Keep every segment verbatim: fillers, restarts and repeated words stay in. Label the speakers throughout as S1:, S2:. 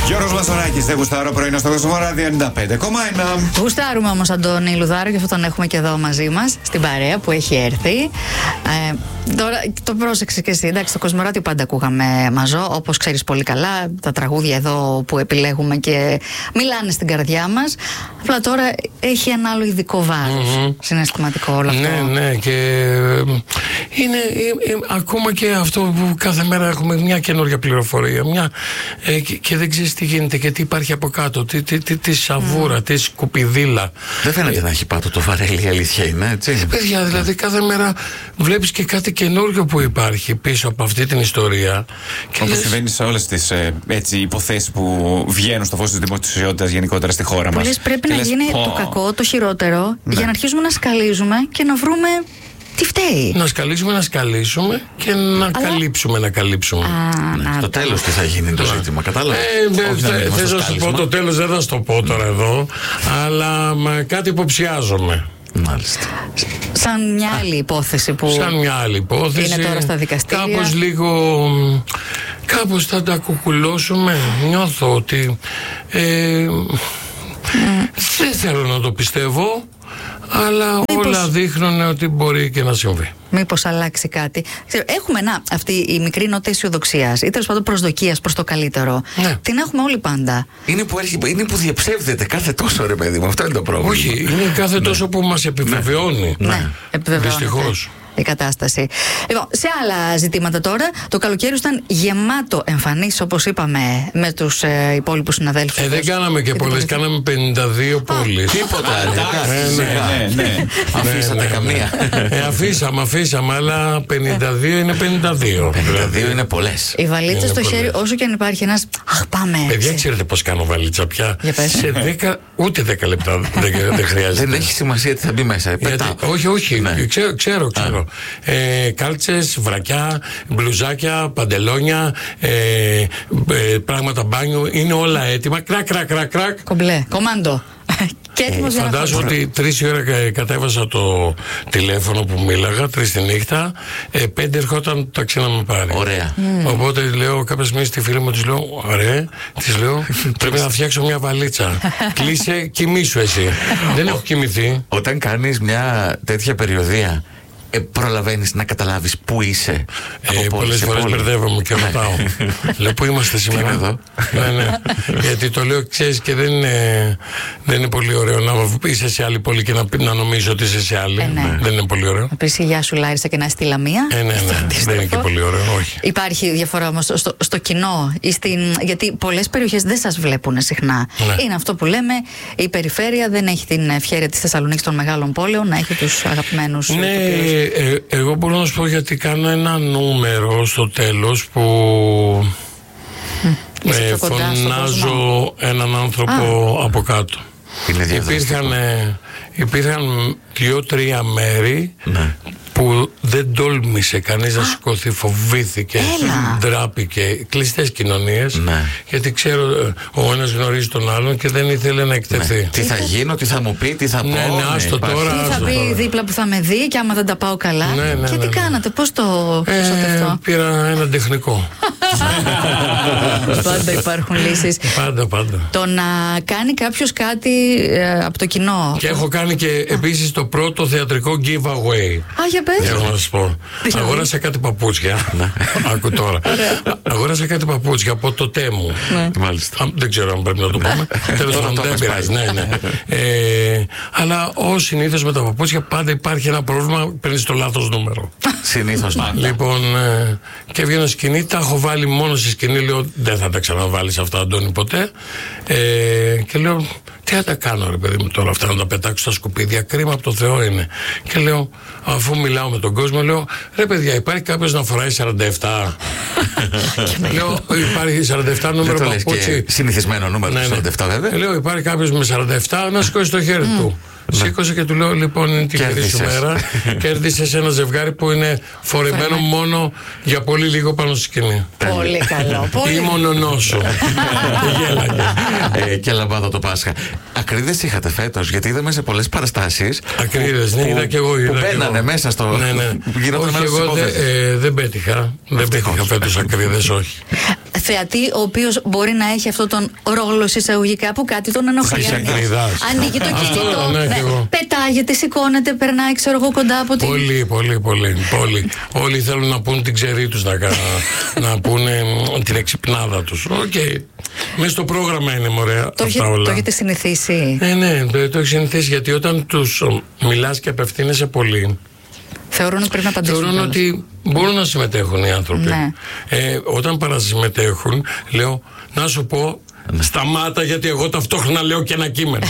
S1: Γιώργος Μασονάκης, δεν γουστάρω, πρωινό στο Κοσμοράδιο ενενήντα πέντε κόμμα ένα.
S2: Γουστάρουμε όμως Αντώνη Λουδάρο, και αυτό τον έχουμε και εδώ μαζί μας στην παρέα που έχει έρθει. Ε, τώρα το πρόσεξες και εσύ, εντάξει, στο Κοσμοράδιο πάντα ακούγαμε μαζό, όπως ξέρεις πολύ καλά. Τα τραγούδια εδώ που επιλέγουμε και μιλάνε στην καρδιά μας. Απλά τώρα έχει ένα άλλο ειδικό βάρος. Mm-hmm. Συναισθηματικό όλο αυτό.
S3: Ναι, ναι, και είναι ε, ε, ακόμα και αυτό που κάθε μέρα έχουμε μια καινούργια πληροφορία. Μια, ε, και, και δεν ξέρεις τι γίνεται και τι υπάρχει από κάτω. Τι, τι, τι, τι σαβούρα, mm. τι σκουπιδίλα.
S4: Δεν φαίνεται ε, να έχει πάτο το βαρέλι, η αλήθεια είναι, έτσι.
S3: Παιδιά, δηλαδή κάθε μέρα βλέπεις και κάτι καινούργιο που υπάρχει πίσω από αυτή την ιστορία.
S1: Όπως λες... συμβαίνει σε όλες τις ε, έτσι, υποθέσεις που βγαίνουν στο φως της δημοσιότητας γενικότερα στη χώρα μας.
S2: Λες, πρέπει να
S1: λες,
S2: γίνει
S1: πω...
S2: το κακό, το χειρότερο, ναι. για να αρχίσουμε να σκαλίζουμε και να βρούμε τι φταίει.
S3: Να σκαλίσουμε, να σκαλίσουμε και να Αλλά... καλύψουμε, να καλύψουμε.
S2: Α,
S4: ναι,
S2: να,
S4: το τέλος τι θα γίνει το ζήτημα, κατάλαβα.
S3: Ε, θες να σου πω το τέλος, δεν θα σου το πω τώρα εδώ, αλλά μα, κάτι υποψιάζομαι.
S4: Μάλιστα.
S2: Σαν μια άλλη υπόθεση που
S3: Σαν μια άλλη υπόθεση
S2: είναι τώρα στα δικαστήρια.
S3: Κάπως λίγο Κάπως θα τα κουκουλώσουμε. Νιώθω ότι ε, mm. δεν θέλω να το πιστεύω, αλλά μήπως... όλα δείχνουν ότι μπορεί και να συμβεί.
S2: Μήπως αλλάξει κάτι. Έχουμε να, αυτή η μικρή νότα αισιοδοξίας ή τέλος πάντων προσδοκίας προς το καλύτερο. Ναι. Την έχουμε όλοι πάντα.
S4: Είναι που, είναι που διαψεύδεται κάθε τόσο, ρε παιδί μου. Αυτό είναι το πρόβλημα.
S3: Όχι, είναι κάθε ναι. τόσο που μας επιβεβαιώνει.
S2: Ναι, ναι. επιβεβαιώνεται.
S3: Δυστυχώς.
S2: Η κατάσταση. Λοιπόν, σε άλλα ζητήματα τώρα, το καλοκαίρι ήταν γεμάτο εμφανίσεις, όπως είπαμε, με τους ε, υπόλοιπους συναδέλφους.
S3: Ε, δεν κάναμε και πολλές, κάναμε πενήντα δύο πόλεις.
S4: Τίποτα, ναι, ναι. Αφήσατε καμία.
S3: Ε, αφήσαμε, αφήσαμε, αλλά πενήντα δύο είναι πενήντα δύο.
S4: πενήντα δύο είναι πολλές.
S2: Η βαλίτσα στο χέρι, όσο και αν υπάρχει ένας. Αχ, πάμε.
S3: Παιδιά, ξέρετε πώς κάνω βαλίτσα πια. Σε δέκα, ούτε δέκα λεπτά δεν χρειάζεται.
S4: Δεν έχει σημασία τι θα μπει μέσα.
S3: Όχι, όχι, ξέρω, ξέρω. Ε, κάλτσες, βρακιά, μπλουζάκια, παντελόνια, ε, ε, πράγματα μπάνιου, είναι όλα έτοιμα. Κρακ, κρακ, κρακ, κρακ.
S2: Κομπλέ, κομμάντο.
S3: Ε, φαντάζομαι ότι τρεις η ώρα κατέβασα το τηλέφωνο που μίλαγα, τρεις τη νύχτα, ε, πέντε ερχόταν το ταξί να με πάρει.
S4: Ωραία.
S3: Mm. Οπότε λέω κάποια στιγμή στη φίλη μου, της λέω, ωραία, της λέω, πρέπει να φτιάξω μια βαλίτσα. Κλείσε, κοιμήσου εσύ. Δεν έχω κοιμηθεί.
S4: Όταν κάνεις μια τέτοια περιοδεία, Ε, προλαβαίνεις να καταλάβεις πού είσαι.
S3: Ε, πολλές φορές μπερδεύομαι και ρωτάω. Λέω πού είμαστε σήμερα
S4: εδώ.
S3: Ναι, ναι. Γιατί το λέω, ξέρεις, και δεν είναι, δεν είναι πολύ ωραίο να είσαι σε άλλη πόλη και να, να νομίζω ότι είσαι σε άλλη. Ε, ναι. Δεν είναι πολύ ωραίο.
S2: Να πεις γεια σου Λάρισα και να είσαι στη Λαμία.
S3: Ε, ναι, ναι. Δεν είναι και πολύ ωραίο, όχι.
S2: Υπάρχει διαφορά όμως στο, στο κοινό ή στην, γιατί πολλές περιοχές δεν σας βλέπουν συχνά. Ναι. Είναι αυτό που λέμε, η περιφέρεια δεν έχει την ευχέρεια της Θεσσαλονίκης των μεγάλων πόλεων να έχει τους αγαπημένους.
S3: Ναι. Ε, εγώ μπορώ να σου πω, γιατί κάνω ένα νούμερο στο τέλος που mm. ε, φωνάζω έναν άνθρωπο ah. από κάτω. Υπήρχαν, ε, υπήρχαν δύο-τρία μέρη ναι. που δεν τόλμησε κανείς να σηκωθεί, φοβήθηκε, ντράπηκε, κλειστές κοινωνίες, ναι. γιατί ξέρω ο ένας γνωρίζει τον άλλον και δεν ήθελε να εκτεθεί.
S4: Ναι. Τι θα γίνω, τι θα μου πει, τι θα πω.
S3: Ναι, ναι, άστο τώρα.
S2: Τι θα πει
S3: τώρα.
S2: Δίπλα που θα με δει και άμα δεν τα πάω καλά.
S3: Ναι, ναι,
S2: και
S3: ναι,
S2: τι
S3: ναι.
S2: κάνατε, πώς το
S3: ε, πήρα ένα τεχνικό.
S2: Πάντα υπάρχουν λύσεις.
S3: Πάντα, πάντα.
S2: Το να κάνει κάποιος κάτι ε, από το κοινό.
S3: Και έχω κάνει και επίσης το πρώτο θεατρικό giveaway.
S2: Α, για πες.
S3: Έχω να σας πω. Αγόρασα κάτι παπούτσια. Άκου τώρα. Αγόρασα κάτι παπούτσια από το Τέμου. Μάλιστα. Δεν ξέρω αν πρέπει να το πούμε. Τέλος πάντων, δεν πειράζει. Ναι, ναι. Αλλά ως συνήθως με τα παπούτσια πάντα υπάρχει ένα πρόβλημα. Παίρνεις το λάθος νούμερο.
S4: Συνήθως πάντα.
S3: Λοιπόν, και έβγαινα σκηνή, τα έχω βάλει μόνο στη σκηνή. Λέω, δεν θα τα ξαναβάλεις αυτά, Αντώνη, ποτέ. Και λέω, τι θα τα κάνω, ρε παιδί μου, τώρα αυτά, να τα πετάξω στα σκουπίδια. Κρίμα από το Θεό είναι. Και λέω, αφού μιλάω με τον κόσμο, λέω, ρε παιδιά, υπάρχει κάποιος να φοράει σαράντα επτά. Λέω, υπάρχει σαράντα επτά νούμερο παπούτσι.
S4: Συνηθισμένο νούμερο, ναι, ναι. σαράντα επτά βέβαια.
S3: Λέω, υπάρχει κάποιος με σαράντα επτά να σηκώσει το χέρι mm. του. Σήκωσε και του λέω, λοιπόν, είναι τυχερή σου μέρα. Κέρδισες ένα ζευγάρι που είναι φορεμένο μόνο για πολύ λίγο πάνω στη σκηνή.
S2: Πολύ καλό.
S3: Ή μονονό σου.
S4: Γέλαγε. Και λαμπάδα το Πάσχα. Ακρίδες είχατε φέτος, γιατί είδαμε σε πολλές παραστάσεις.
S3: Ακρίδες, ναι, είδα και εγώ.
S4: Που μπαίνανε μέσα στο.
S3: Ναι, ναι. Όχι, εγώ δεν πέτυχα. Δεν πέτυχα φέτος ακρίδες, όχι.
S2: θεατή ο οποίος μπορεί να έχει αυτόν τον ρόλο εισαγωγικά που κάτι τον ενοχλεί. Ανοίγει το κινητό, ναι, ναι, πετάγεται, σηκώνεται, περνάει, ξέρω εγώ, κοντά από την.
S3: Πολύ, πολύ, πολύ, πολύ. Όλοι θέλουν να πούν την ξερή τους, να, να πούνε την εξυπνάδα τους. Οκ. Okay. Μέσα στο πρόγραμμα είναι μωρέα.
S2: Το, αυτά όλα. Το έχετε συνηθίσει.
S3: Ναι, ναι, το, το έχει συνηθίσει, γιατί όταν τους μιλάς και απευθύνεσαι πολύ,
S2: θεωρούν ότι πρέπει να απαντήσουν.
S3: Θεωρούν ότι μπορούν να συμμετέχουν οι άνθρωποι.
S2: Ναι.
S3: Ε, όταν παρασυμμετέχουν, λέω, να σου πω, σταμάτα, γιατί εγώ ταυτόχρονα λέω και ένα κείμενο.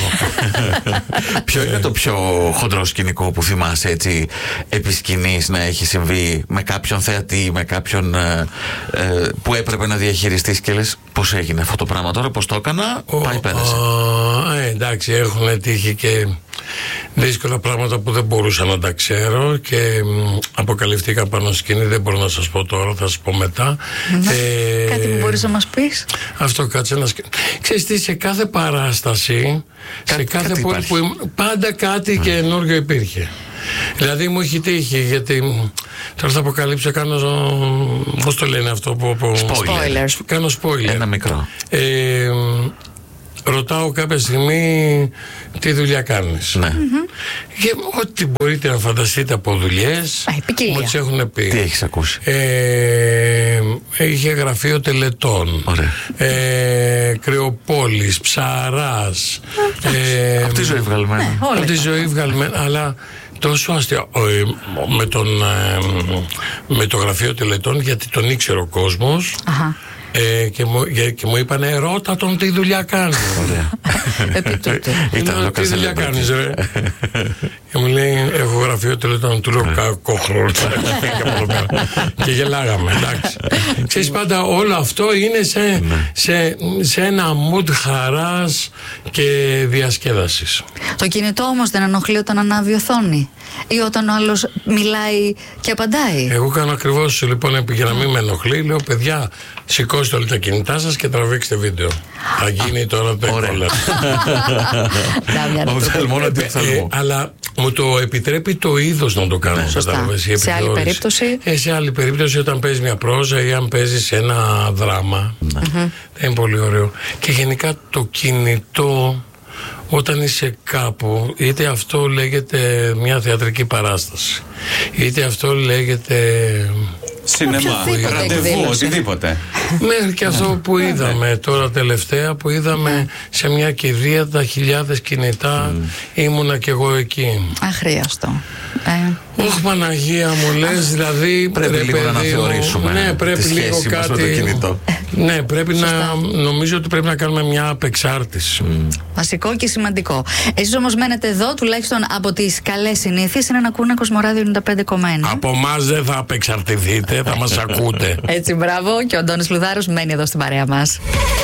S4: Ποιο είναι το πιο χοντρό σκηνικό που θυμάσαι, έτσι, επί σκηνής, να έχει συμβεί με κάποιον θεατή, με κάποιον ε, ε, που έπρεπε να διαχειριστείς και λες πώς έγινε αυτό το πράγμα τώρα, πώς το έκανα, oh, πάει πέρασε.
S3: Oh, ε, εντάξει, έχουν τύχει και δύσκολα πράγματα που δεν μπορούσα να τα ξέρω και μ, αποκαλυφθήκα πάνω στη σκηνή. Δεν μπορώ να σας πω τώρα, θα σας πω μετά.
S2: Ναι. Ε, κάτι που μπορείς να μας πεις?
S3: Αυτό, κάτσε να σκεφτώ. Ξέρεις τι, σε κάθε παράσταση, Κά, σε κάθε πόλη που ήμουν, πάντα κάτι mm. καινούργιο υπήρχε. Δηλαδή μου έχει τύχει, γιατί τώρα θα αποκαλύψω, κάνω, πώς το λένε αυτό που, που
S2: spoilers.
S3: Κάνω spoiler.
S4: Ένα μικρό.
S3: Ε, ρωτάω κάποια στιγμή τι δουλειά κάνεις.
S4: Ναι.
S3: Mm-hmm. Και ό,τι μπορείτε να φανταστείτε από δουλειές μου τις έχουν πει.
S4: Τι έχεις ακούσει?
S3: Ε, είχε γραφείο τελετών, ε, Κρεοπόλης, Ψαράς,
S4: ε, αυτή τη ζωή βγαλμένα.
S2: Ναι,
S3: αυτή τη ζωή βγαλμένα, αλλά τόσο αστείο με, τον, με το γραφείο τελετών, γιατί τον ήξερε ο κόσμος. Αχα. Ε, και, μου, και μου είπανε, ρώτα τον τι δουλειά κάνει.
S4: Ωραία.
S3: Ήταν τι δουλειά κάνεις, ρε? Και μου λέει, έχω γραφείο τελετών. Του λέω, κακό χρόνο. Και γελάγαμε, εντάξει. Ξέρεις, πάντα όλο αυτό είναι σε, σε, σε ένα mood χαράς και διασκέδασης.
S2: Το κινητό όμως δεν ενοχλεί όταν ανάβει οθόνη ή όταν ο άλλος μιλάει και απαντάει?
S3: Εγώ κάνω ακριβώς, λοιπόν, για να μην με ενοχλεί, λέω, παιδιά, σηκώστε όλα τα κινητά σας και τραβήξτε βίντεο. Θα γίνει τώρα το εύκολο. Αλλά μου το επιτρέπει το είδος να το κάνω.
S2: Σε άλλη περίπτωση.
S3: Σε άλλη περίπτωση, όταν παίζει μια πρόζα ή αν παίζει ένα δράμα, είναι πολύ ωραίο. Και γενικά το κινητό, όταν είσαι κάπου, είτε αυτό λέγεται μια θεατρική παράσταση, είτε αυτό λέγεται
S1: σινεμά, ραντεβού, οτιδήποτε.
S3: Μέχρι και αυτό που είδαμε τώρα τελευταία, που είδαμε σε μια κηδεία τα χιλιάδες κινητά, ήμουνα κι εγώ εκεί.
S2: Αχρίαστο.
S3: Ωχ, Παναγία μου, λες, δηλαδή
S4: πρέπει λίγο να αναθεωρήσουμε.
S3: Ναι, πρέπει λίγο κάτι. Ναι, πρέπει να, νομίζω ότι πρέπει να κάνουμε μια απεξάρτηση.
S2: Βασικό και σημαντικό. Εσείς όμως μένετε εδώ, τουλάχιστον από τις καλές συνήθειες είναι να ακούνε Κοσμοράδιο ενενήντα πέντε κόμμα ένα.
S3: Από εμάς δεν θα απεξαρτηθείτε, θα μας ακούτε.
S2: Έτσι, μπράβο. Και ο Αντώνης Λουδάρος μένει εδώ στην παρέα μας.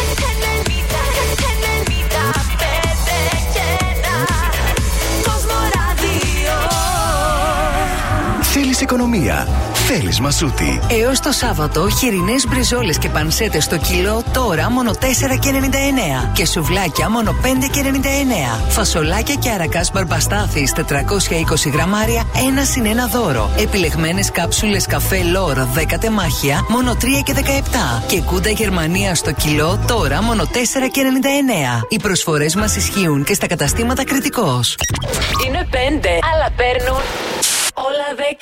S5: Θέλεις οικονομία? Θέλεις Μασούτη?
S6: Έως το Σάββατο, χοιρινές μπριζόλες και πανσέτες στο κιλό τώρα μόνο τέσσερα και ενενήντα εννέα και σουβλάκια μόνο πέντε και ενενήντα εννέα. Φασολάκια και αρακάς μπαρμπαστάθης τετρακόσια είκοσι γραμμάρια, ένα συν ένα δώρο. Επιλεγμένες κάψουλες καφέ Λόρ δέκα τεμάχια μόνο τρία και δεκαεπτά και κούντα Γερμανία στο κιλό τώρα μόνο τέσσερα και ενενήντα εννέα. Οι προσφορές μας ισχύουν και στα καταστήματα Κρητικός.
S7: Είναι πέντε, αλλά παίρνουν όλα δέκα.